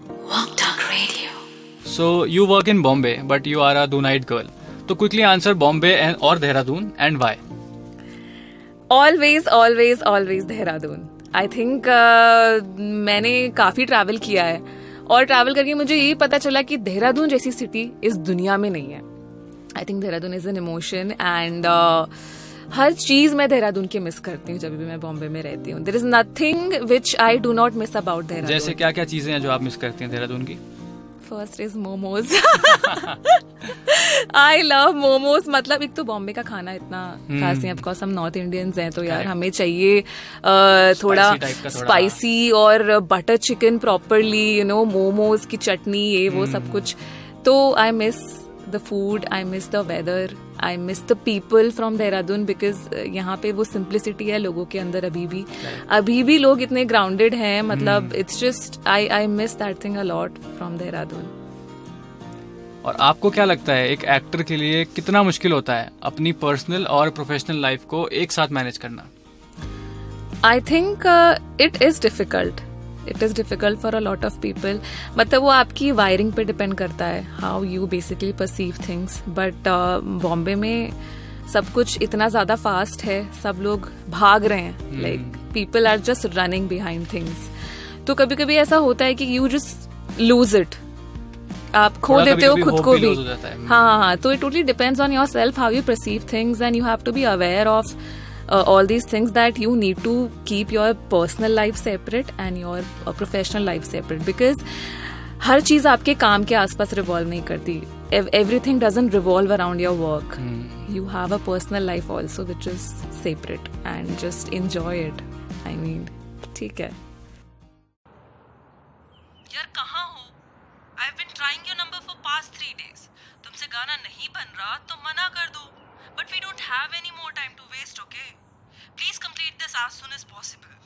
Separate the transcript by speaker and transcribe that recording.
Speaker 1: Walk Talk Radio.
Speaker 2: So you work in Bombay, but you are a Dunite girl. So quickly answer Bombay and or Dehradun and why?
Speaker 3: always Dehradun. I think मैंने काफ़ी travel किया है और travel करके मुझे यही पता चला कि देहरादून जैसी सिटी इस दुनिया में नहीं है. I think Dehradun is an emotion and हर चीज़ मैं देहरादून की मिस करती हूँ जब भी मैं बॉम्बे में रहती हूँ. There is nothing which I do not miss about Dehradun.
Speaker 2: जैसे क्या क्या चीज़ें हैं जो आप मिस करती हैं देहरादून की?
Speaker 3: First is momos. I love momos. मतलब एक तो बॉम्बे का खाना इतना खास नहीं है, ऑफकोर्स हम नॉर्थ इंडियंस हैं तो यार हमें चाहिए थोड़ा स्पाइसी और butter chicken properly, you know, momos की चटनी, ये वो सब कुछ. तो I miss the food, I miss the weather, I miss the people from Dehradun because यहाँ पे वो सिंप्लिसिटी है लोगों के अंदर अभी भी लोग इतने ग्राउंडेड हैं. मतलब it's just I miss that thing a lot from Dehradun.
Speaker 2: और आपको क्या लगता है एक एक्टर के लिए कितना मुश्किल होता है अपनी पर्सनल और प्रोफेशनल लाइफ को एक साथ मैनेज करना?
Speaker 3: I think it is difficult for a lot of people. मतलब वो आपकी वायरिंग पे डिपेंड करता है, how you basically perceive things. But Bombay में सब कुछ इतना ज्यादा फास्ट है, सब लोग भाग रहे हैं, like people are just running behind things. तो कभी कभी ऐसा होता है कि यू जस्ट लूज इट, आप खो देते हो खुद को भी. हाँ. तो it totally depends on your self how you perceive things and you have to be aware of all these things that you need to keep your personal life separate and your professional life separate because हर चीज आपके काम के आसपास revolve नहीं करती. Everything doesn't revolve around your work. You have a personal life also which is separate and just enjoy it. I mean, ठीक है.
Speaker 1: यार कहाँ हो? I've been trying your number for past 3 days. तुमसे गाना नहीं बन रहा तो मना कर दो. But we don't have any more time to waste, okay? Please complete this as soon as possible.